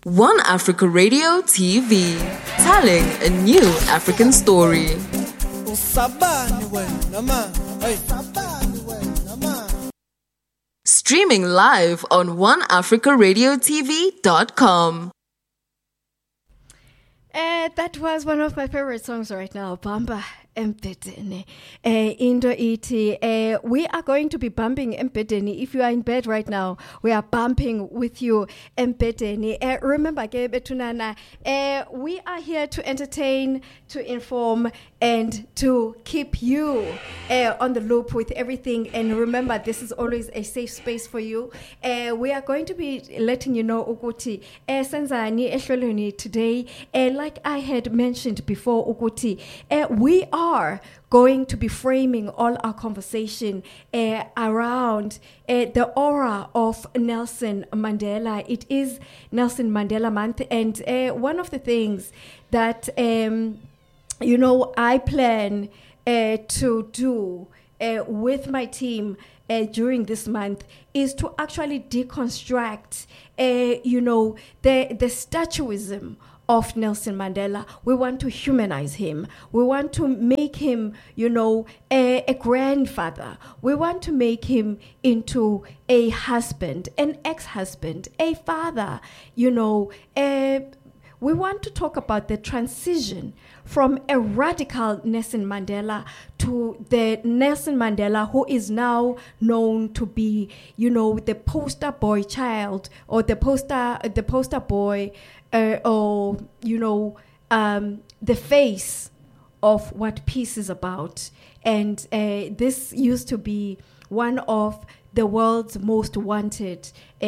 One Africa Radio TV, telling a new African story. Streaming live on oneafricaradiotv.com. That was one of my favorite songs right now, Bamba Mpedeni. Indo iti. We are going to be bumping Mpedeni. If you are in bed right now, we are bumping with you Mpedeni. Remember, Betunana, we are here to entertain, to inform, and to keep you on the loop with everything. And remember, this is always a safe space for you. We are going to be letting you know, Uguti, Sanzani Esholoni today. Like I had mentioned before, Uguti, we are going to be framing all our conversation around the aura of Nelson Mandela. It is Nelson Mandela Month, and one of the things that I plan to do with my team during this month is to actually deconstruct, the statuism of Nelson Mandela. We want to humanize him. We want to make him, a grandfather. We want to make him into a husband, an ex-husband, a father, we want to talk about the transition from a radical Nelson Mandela to the Nelson Mandela who is now known to be, the poster boy child, or the poster boy, or the face of what peace is about. And this used to be one of the world's most wanted,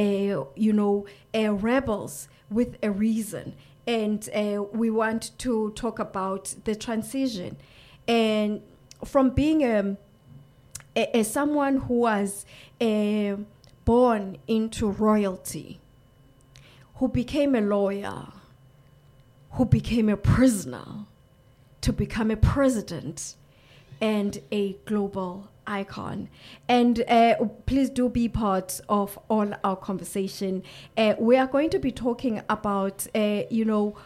rebels with a reason. And we want to talk about the transition, and from being someone who was born into royalty, who became a lawyer, who became a prisoner, to become a president and a global icon. And please do be part of all our conversation. We are going to be talking about the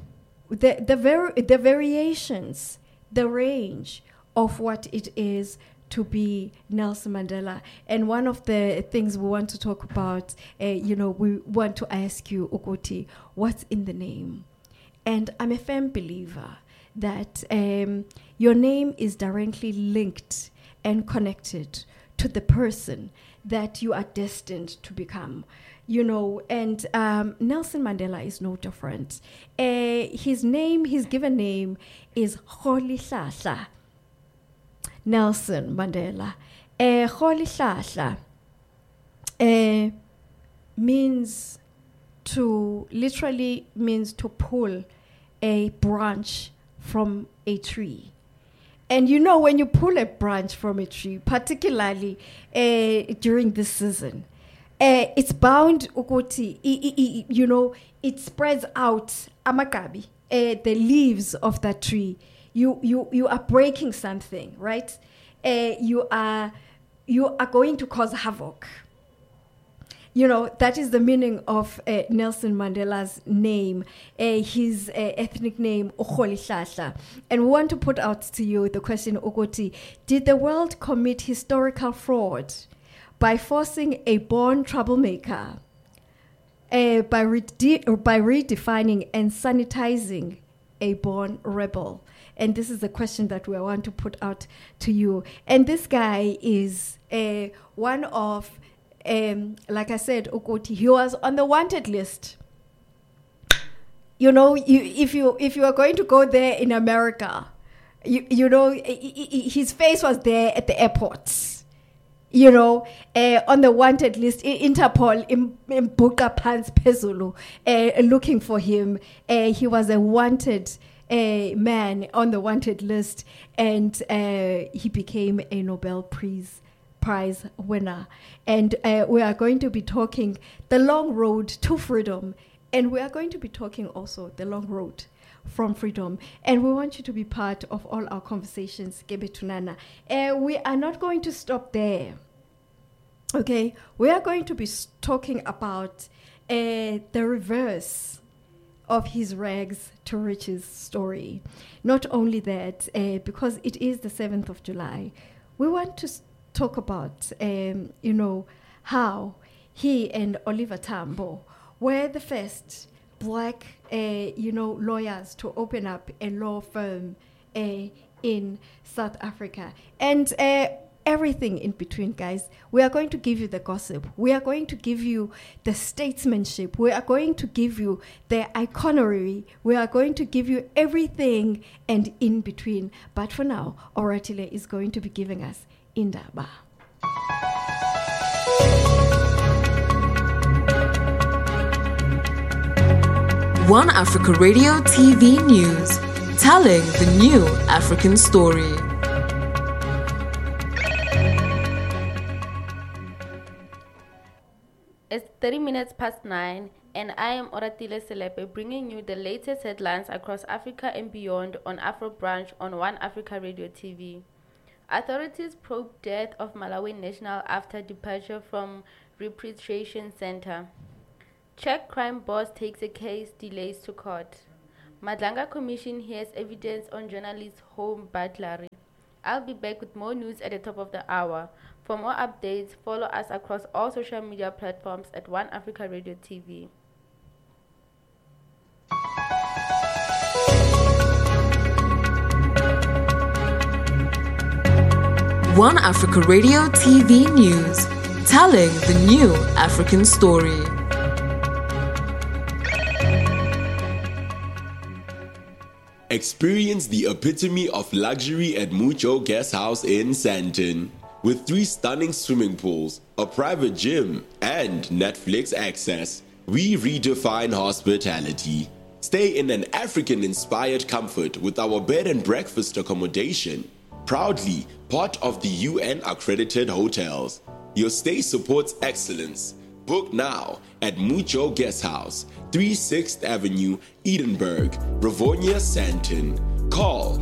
variations, the range of what it is to be Nelson Mandela. And one of the things we want to talk about, we want to ask you, Ukoti, what's in the name? And I'm a firm believer that your name is directly linked and connected to the person that you are destined to become, and Nelson Mandela is no different. His given name is Rolihlahla Nelson Mandela. Rolihlahla literally means to pull a branch from a tree. And when you pull a branch from a tree, particularly during this season, it's bound, Ukoti, it spreads out, amakabi, the leaves of that tree. You are breaking something, right? You are going to cause havoc. That is the meaning of Nelson Mandela's name, his ethnic name, Rolihlahla. And we want to put out to you the question, Ukoti, did the world commit historical fraud by forcing a born troublemaker, by redefining and sanitizing a born rebel? And this is the question that we want to put out to you. And this guy is one of... like I said, Ukoti, he was on the wanted list. If you are going to go there in America, his face was there at the airports. On the wanted list, Interpol in Buka Pants Pezulu, looking for him. He was a wanted man on the wanted list, and he became a Nobel Prize winner. And we are going to be talking the long road to freedom, and we are going to be talking also the long road from freedom. And we want you to be part of all our conversations, Gebe Tunana. We are not going to stop there. Okay, we are going to be talking about the reverse of his rags to riches story. Not only that, because it is the 7th of July, we want to talk about, how he and Oliver Tambo were the first black, lawyers to open up a law firm in South Africa. And everything in between, guys. We are going to give you the gossip. We are going to give you the statesmanship. We are going to give you the iconery. We are going to give you everything and in between. But for now, Oratile is going to be giving us Indaba. One Africa Radio TV News, telling the new African story. It's 30 minutes past 9, and I am Oratile Selepe, bringing you the latest headlines across Africa and beyond on Afro Branch on One Africa Radio TV. Authorities probe death of Malawi national after departure from repatriation center. Czech crime boss takes a case, delays to court. Madlanga Commission hears evidence on journalist home burglary. I'll be back with more news at the top of the hour. For more updates, follow us across all social media platforms at One Africa Radio TV. One Africa Radio TV News, telling the new African story. Experience the epitome of luxury at Mucho Guest House in Sandton. With 3 stunning swimming pools, a private gym, and Netflix access, we redefine hospitality. Stay in an African-inspired comfort with our bed and breakfast accommodation. Proudly part of the UN-accredited hotels. Your stay supports excellence. Book now at Mucho Guest House, 36th Avenue, Edinburgh, Rivonia, Sandton. Call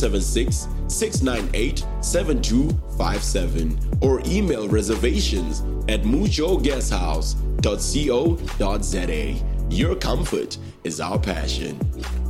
076-698-7257 or email reservations at muchoguesthouse.co.za. Your comfort is our passion.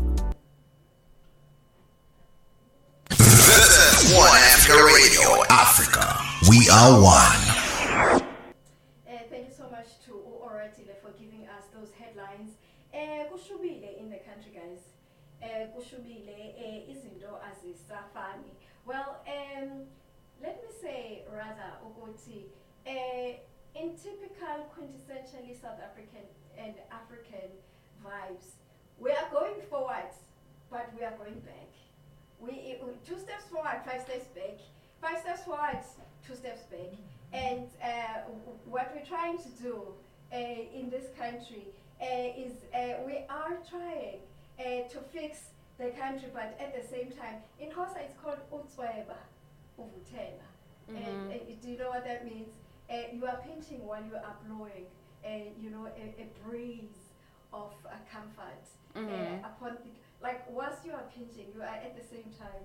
This is One Africa Radio. Africa, we are one. Thank you so much to Oratile for giving us those headlines. Kushubile in the country, guys. Kushubile izinto azisafani. Well, let me say rather, Ogoti, in typical quintessentially South African and African vibes, we are going forward, but we are going back. We 2 steps forward, 5 steps back. 5 steps forward, 2 steps back. And what we're trying to do in this country is we are trying to fix the country, but at the same time, in Xhosa it's called utsweba, uvutela. And do you know what that means? You are pinching while you are blowing, a breeze of comfort upon the, like whilst you are pinching, you are at the same time,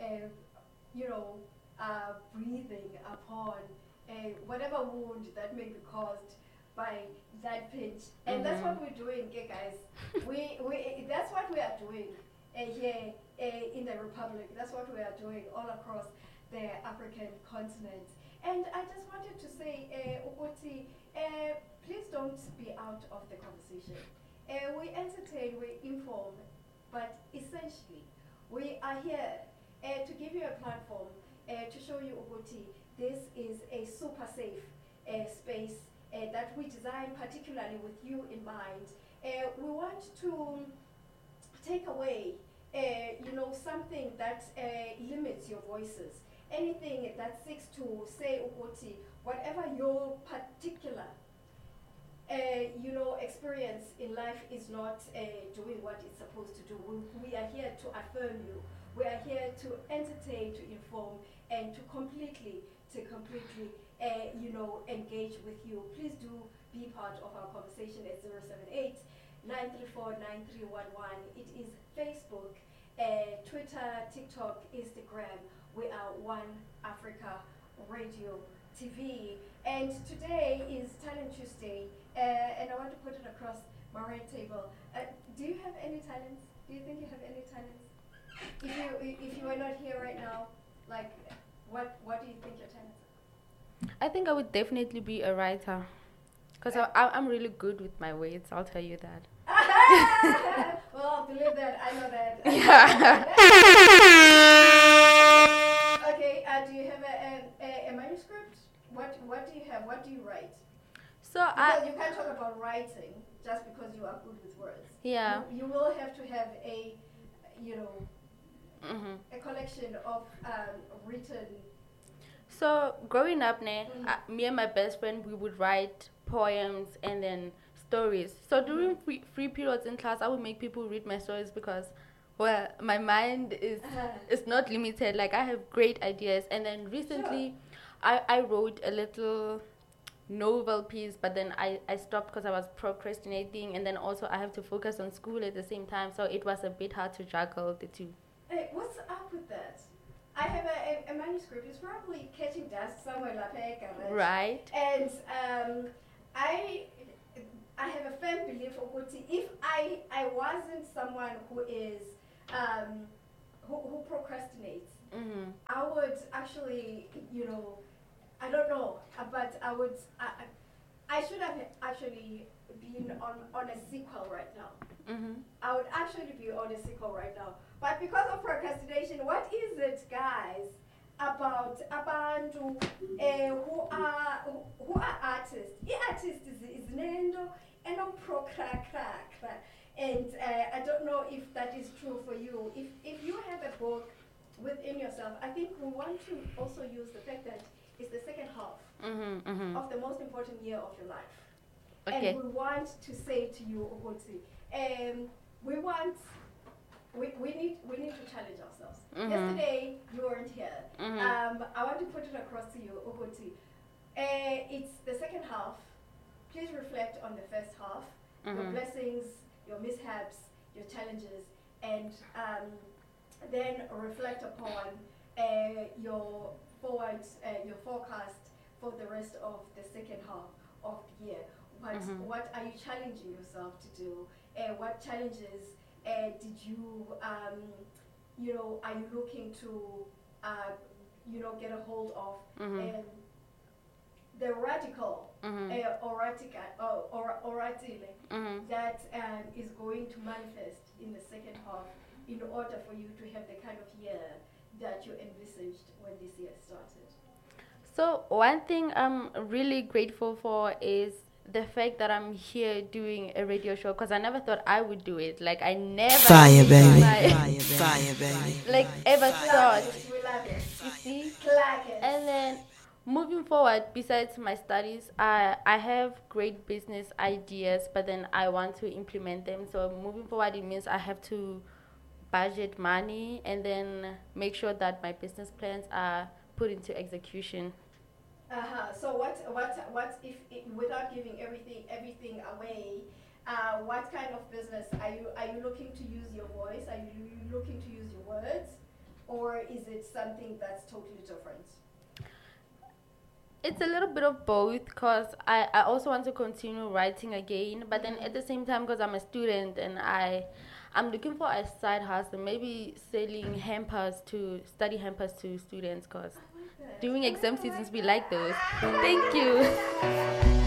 breathing upon whatever wound that may be caused by that pinch. And that's what we're doing, okay, guys. we that's what we are doing here in the Republic. That's what we are doing all across the African continent. And I just wanted to say, Uguti, please don't be out of the conversation. We entertain, we inform, but essentially, we are here to give you a platform to show you, Uguti, this is a super safe space that we design particularly with you in mind. We want to take away, something that limits your voices. Anything that seeks to say, Uguti, whatever your particular experience in life is not doing what it's supposed to do. We are here to affirm you. We are here to entertain, to inform, and to completely engage with you. Please do be part of our conversation at 078-934-9311. It is Facebook, Twitter, TikTok, Instagram. We are One Africa Radio TV. And today is Talent Tuesday, and I want to put it across my right table. Do you have any talents? Do you think you have any talents? If you were not here right now, like, what do you think your talents are? I think I would definitely be a writer. Because I'm really good with my words, I'll tell you that. Well, I'll believe that. I know that. Okay, do you have a manuscript? What do you have? What do you write? So Because you can't talk about writing just because you are good with words. Yeah. You will have to have a, Mm-hmm. a collection of written. So growing up, me and my best friend, we would write poems and then stories. So during free periods in class, I would make people read my stories because, well, my mind is not limited. Like, I have great ideas. And then recently, I wrote a little novel piece, but then I stopped because I was procrastinating, and then also I have to focus on school at the same time. So it was a bit hard to juggle the two. Hey, what's up with that? I have a manuscript. It's probably catching dust somewhere like Right. And I have a firm belief of if I wasn't someone who is who procrastinates, Mm-hmm. I would actually, I don't know, but I should have actually been on a sequel right now. Mm-hmm. I would actually be on a sequel right now. But because of procrastination, what is it, guys, about abantu who are artists? Artists is nendo and procrastinate. And I don't know if that is true for you. If you have a book within yourself, I think we want to also use the fact that it's the second half Mm-hmm. Mm-hmm. of the most important year of your life. Okay. And we want to say to you, Ogoti, we need to challenge ourselves. Mm-hmm. Yesterday, you weren't here. Mm-hmm. I want to put it across to you, Ogoti. It's the second half. Please reflect on the first half, your Mm-hmm. blessings, your mishaps, your challenges, and then reflect upon your forecast for the rest of the second half of the year. Mm-hmm. What are you challenging yourself to do? What challenges did you, are you looking to, get a hold of? Mm-hmm. The radical, Mm-hmm. oratile, Mm-hmm. that is going to manifest in the second half in order for you to have the kind of year that you envisaged when this year started. So one thing I'm really grateful for is the fact that I'm here doing a radio show, because I never thought I would do it. Like, I never Fire, baby. Fire, baby. like ever thought. We love it. You see? Clack it. And then moving forward, besides my studies, I have great business ideas, but then I want to implement them. So moving forward, it means I have to budget money and then make sure that my business plans are put into execution. So what if without giving everything away, what kind of business are you looking to use your voice? Are you looking to use your words, or is it something that's totally different? It's a little bit of both, because I also want to continue writing again, but then at the same time, because I'm a student and I'm looking for a side hustle, maybe selling study hampers to students, because during exam seasons we like those. Thank you.